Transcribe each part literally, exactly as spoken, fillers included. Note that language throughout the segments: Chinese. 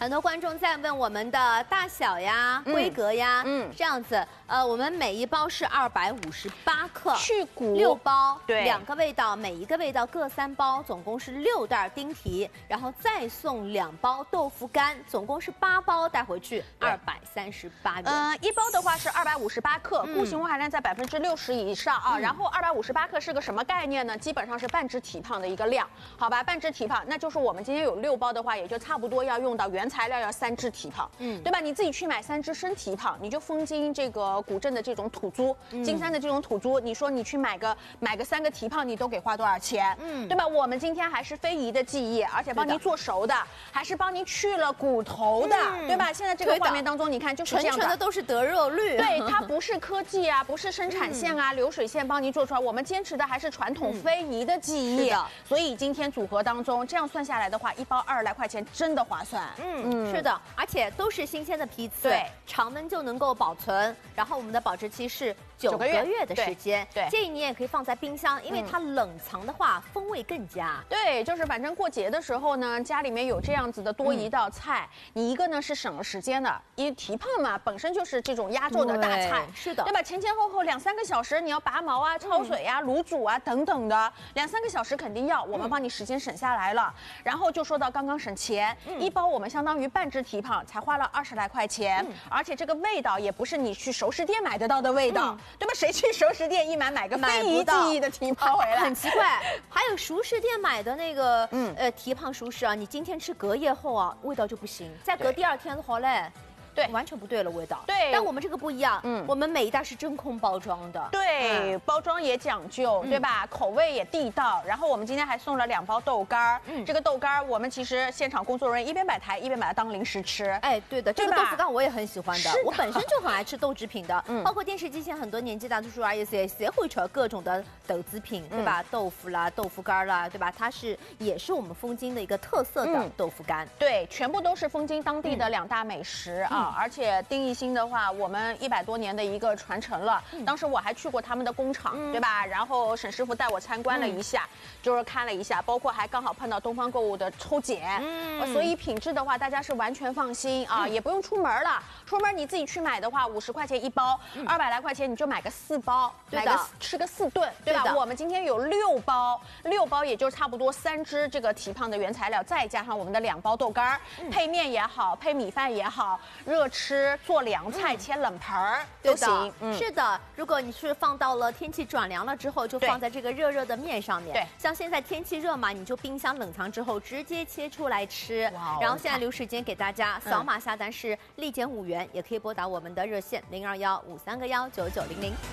很多观众在问我们的大小呀、规格呀，嗯，这样子，呃，我们每一包是二百五十八克， 去骨六包， 对， 两个味道，每一个味道各三包，总共是六袋丁蹄，然后再送两包豆腐干，总共是八包带回去，二百三十八元。 嗯、呃，一包的话是二百五十八克， 嗯固形物含量在百分之六十以上啊。嗯、然后二百五十八克是个什么概念呢？基本上是半只蹄膀的一个量，好吧？半只蹄膀，那就是我们今天有六包的话，也就差不多要用到原材料要三只蹄膀，嗯，对吧？你自己去买三只生蹄膀，你就丰金这个古镇的这种土猪，嗯、金山的这种土猪，你说你去买个买个三个蹄膀，你都给花多少钱？嗯，对吧？我们今天还是非遗的技艺，而且帮你做熟的，还是帮你去了骨头的，嗯、对吧？现在这个画面当中，你看就是这样的， 纯纯的都是得肉率， 对，它不是科技啊，不是生产线啊、嗯、流水线帮你做出来，我们坚持的还是传统非遗的技艺。嗯、所以今天组合当中这样算下来的话，一包二十来块钱真的划算。 嗯，嗯是的，而且都是新鲜的批次， 对， 常温就能够保存，然后我们的保质期是九个月的时间， 对， 建议你也可以放在冰箱，因为它冷藏的话风味更佳。 对，就是反正过节的时候呢，家里面有这样子的多一道菜，嗯、你一个呢是省了时间的，因为蹄膀嘛本身就是这种压轴的大菜， 是的， 对吧？前前后后两三个小时，你要拔毛啊、焯水啊、卤煮啊等等的，两三个小时肯定要，我们帮你时间省下来了。然后就说到刚刚省钱，嗯、一包我们相当于半只蹄膀才花了二十来块钱，嗯、而且这个味道也不是你去熟食店买得到的味道。嗯对吧？谁去熟食店一买买个非遗技艺的蹄膀回来？ 很奇怪。还有熟食店买的那个，嗯，呃，蹄膀熟食啊，你今天吃隔夜后啊，味道就不行，再隔第二天的话嘞。对，完全不对了味道。对，但我们这个不一样，嗯，我们每一袋是真空包装的， 对，嗯、包装也讲究，嗯、对吧？口味也地道。然后我们今天还送了两包豆干，嗯，这个豆干我们其实现场工作人员一边摆台一边把它当零食吃。 哎，对的，这个豆腐干我也很喜欢的，我本身就很爱吃豆制品的，嗯，包括电视机前很多年纪大的叔叔阿姨也也会吃各种的豆制品，对吧？嗯、豆腐啦、豆腐干啦，对吧？它是也是我们丰金的一个特色的豆腐干， 对，全部都是丰金当地的两大美食啊。嗯而且丁义兴的话，我们一百多年的一个传承了。嗯、当时我还去过他们的工厂，嗯、对吧？然后沈师傅带我参观了一下，嗯、就是看了一下，包括还刚好碰到东方购物的抽检，嗯、所以品质的话，大家是完全放心啊，嗯、也不用出门了。出门你自己去买的话，五十块钱一包，二百、嗯、来块钱你就买个四包，买个吃个四顿，对吧？我们今天有六包，六包也就差不多三只这个蹄膀的原材料，再加上我们的两包豆干，嗯、配面也好，配米饭也好，热吃。做凉菜、切冷盆儿都行。 嗯，是的。如果你是放到了天气转凉了之后，就放在这个热热的面上面。对，像现在天气热嘛，你就冰箱冷藏之后直接切出来吃。然后现在留时间给大家扫码下单是立减五元，也可以拨打我们的热线零二幺五三个幺九九零零。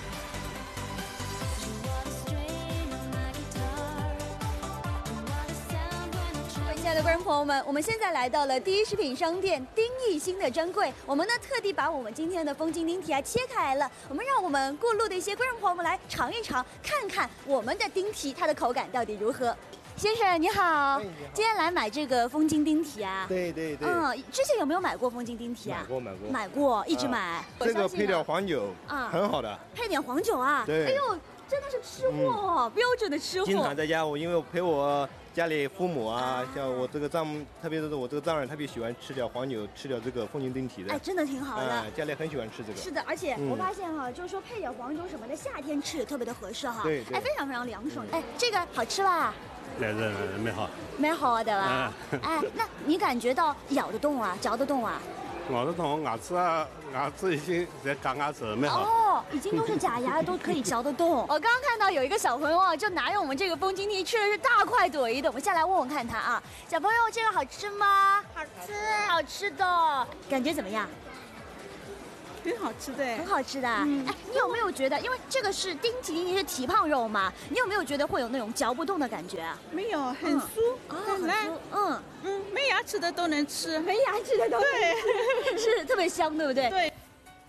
亲爱的观众朋友们，我们现在来到了第一食品商店丁义兴的专柜，我们呢特地把我们今天的丰金丁蹄啊切开来了，我们让我们过路的一些观众朋友们来尝一尝，看看我们的丁蹄它的口感到底如何。先生你好，今天来买这个丰金丁蹄啊？ 对对对。 嗯，之前有没有买过丰金丁蹄啊？ 买过买过。 买过，一直买。 啊、这个配点黄酒啊，很好的。 配点黄酒啊？ 对。 哎呦，真的是吃货哦，嗯、标准的吃货。 经常在家，我因为我陪我。家里父母啊，像我这个丈母，特别是我这个丈人，特别喜欢吃点黄酒，吃点这个丰金丁蹄的。 哎，真的挺好的。 哎，家里很喜欢吃这个。 是的，而且我发现哈、啊，就是说配点黄酒什么的，夏天吃也特别的合适哈。 对。 哎，非常非常凉爽。哎，这个好吃吧？ 来这没好。 没好的吧？哎，那你感觉到咬得动啊，嚼得动啊？ 咬得动，牙齿啊，牙齿已经在嘎牙齿，没好。 哦，已经都是假牙，都可以嚼得动。我刚刚看到有一个小朋友啊，就拿着我们这个丰金蹄吃的是大快朵颐的。我们下来问问看他啊，小朋友这个好吃吗？ 好吃， 好吃的，感觉怎么样？ 很好吃的， 很好吃的。嗯、哎，你有没有觉得，因为这个是丁蹄，丁蹄是蹄膀肉嘛，你有没有觉得会有那种嚼不动的感觉啊？ 没有，很酥， 嗯、 很烂， 嗯嗯，没牙齿的都能吃， 没牙齿的都能吃，是特别香，对不对？ 对。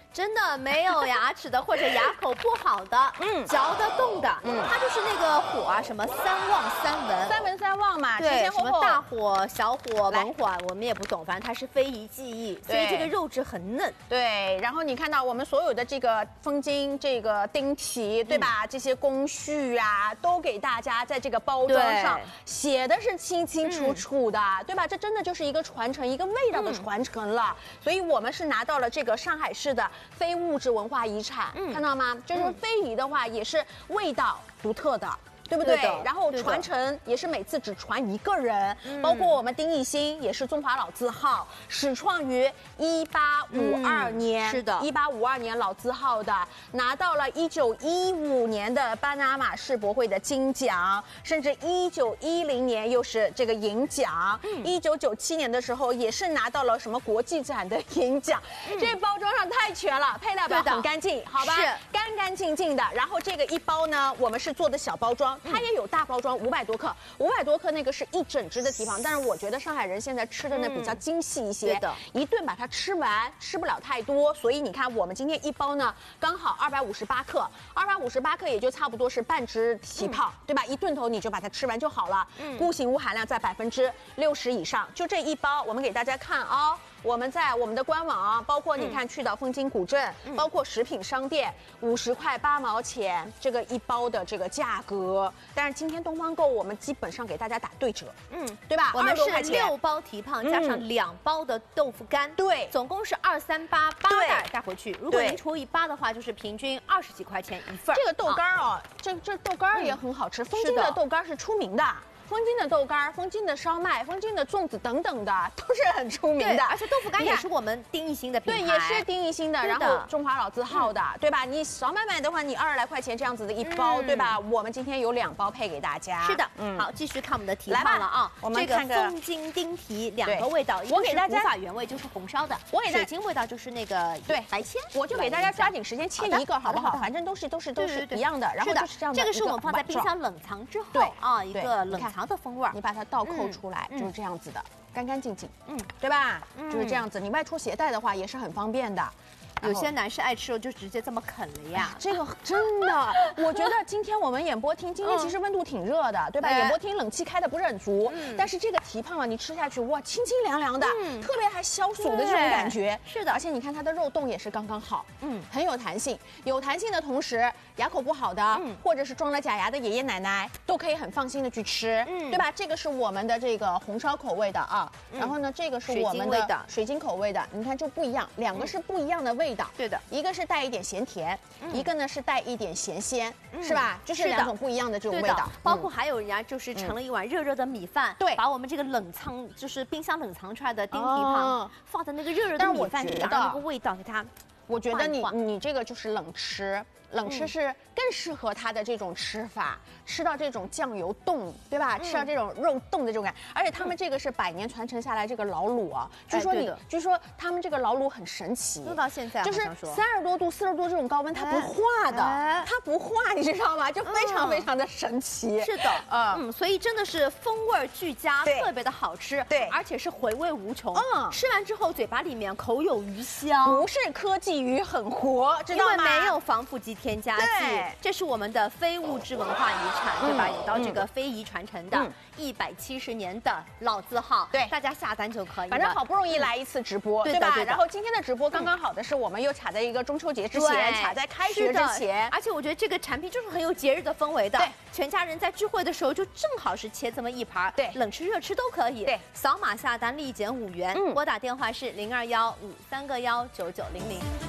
真的没有牙齿的或者牙口不好的，嗯，嚼得动的，嗯，它就是那个火啊，什么三旺三文， 三文三旺嘛， 对，什么大火、小火、文火，我们也不懂，反正它是非遗技艺，所以这个肉质很嫩。 对，然后你看到我们所有的这个风巾、这个钉体，对吧？这些工序啊，都给大家在这个包装上写的是清清楚楚的，对吧？这真的就是一个传承，一个味道的传承了。所以我们是拿到了这个上海市的非物质文化遗产，看到吗？就是非遗的话，也是味道独特的。对不对？对然后传承也是每次只传一个人，嗯、包括我们丁义兴也是中华老字号，始创于一八五二年， 嗯、是的， 一八五二年老字号的，拿到了一九一五年的巴拿马世博会的金奖，甚至一九一零年又是这个银奖，一九九七年的时候也是拿到了什么国际展的银奖，嗯、这包装上太全了，配料表很干净，好吧， 是干干净净的。然后这个一包呢，我们是做的小包装。它也有大包装，五百多克，五百多克那个是一整只的蹄膀，但是我觉得上海人现在吃的呢比较精细一些， 对的， 一顿把它吃完，吃不了太多，所以你看我们今天一包呢刚好二百五十八克，二百五十八克也就差不多是半只蹄膀，对吧？一顿头你就把它吃完就好了，钴型物含量在百分之六十以上，就这一包，我们给大家看啊。我们在我们的官网，包括你看去到枫金古镇，嗯、包括食品商店，五十块八毛钱这个一包的这个价格。但是今天东方购我们基本上给大家打对折，嗯，对吧？ 我们是六包蹄膀加上两包的豆腐干， 对， 总共是二三八八袋带回去。如果您除以八的话，就是平均二十几块钱一份。 这个豆干哦，这这豆干也很好吃，枫金的豆干是出名的。枫金的豆干、枫金的烧麦、枫金的粽子等等的都是很出名的， 而且豆腐干也是我们丁义兴的品牌， 对，也是丁义兴的，然后中华老字号的，对吧？你烧麦麦的话，你二十来块钱这样子的一包，对吧？我们今天有两包配给大家。 是的，嗯，好，继续看我们的蹄膀了啊， 我们看这个枫金丁蹄两个味道，我给大家古法原味就是红烧的， 我给水晶味道就是那个对白切， 我就给大家抓紧时间切一个，好不好？反正都是都是都是一样的，然后就是这样的。 这个是我们放在冰箱冷藏之后，对啊，一个冷藏的风味， 你把它。它倒扣出来、嗯、就是这样子的，干干净净，嗯，对吧？嗯、就是这样子。你外出携带的话也是很方便的。 有些男士爱吃肉就直接这么啃了呀， 这个真的，我觉得今天我们演播厅今天其实温度挺热的，对吧？演播厅冷气开的不是很足，但是这个蹄膀啊，你吃下去哇，清清凉凉的，特别还消暑的这种感觉。 是的， 而且你看它的肉冻也是刚刚好，嗯，很有弹性。有弹性的同时，牙口不好的，或者是装了假牙的爷爷奶奶都可以很放心的去吃，对吧？这个是我们的这个红烧口味的啊，然后呢，这个是我们的水晶口味的，你看就不一样，两个是不一样的味道。 对的， 一个是带一点咸甜，嗯、一个呢是带一点咸鲜，嗯、是吧？就是两种不一样的这种味道。 包括还有人家就是盛了一碗热热的米饭，对、嗯，把我们这个冷藏就是冰箱冷藏出来的丁蹄膀、哦、放在那个热热的米饭里，然后那个味道给它。 我觉得你你这个就是冷吃。冷吃是更适合它的这种吃法，嗯、吃到这种酱油冻，对吧？嗯、吃到这种肉冻的这种感，而且他们这个是百年传承下来这个老卤啊，据说你，据说他们这个老卤很神奇， 做到现在就是三十多度、四十多这种高温它不化的，它不化，你知道吗？就非常非常的神奇。 是的，嗯，所以真的是风味俱佳，特别的好吃，对，而且是回味无穷。嗯，吃完之后嘴巴里面口有余香， 不是科技鱼很活，知道吗？ 因为没有防腐剂。添加剂，这是我们的非物质文化遗产，对吧？有到这个非遗传承的一百七十年的老字号，对，大家下单就可以了。 反正好不容易来一次直播，对吧？然后今天的直播刚刚好的是，我们又卡在一个中秋节之前，卡在开学之前， 而且我觉得这个产品就是很有节日的氛围的，对，全家人在聚会的时候就正好是切这么一盘，对，冷吃热吃都可以。对，扫码下单立减五元，拨打电话是零二幺五三个幺九九零零。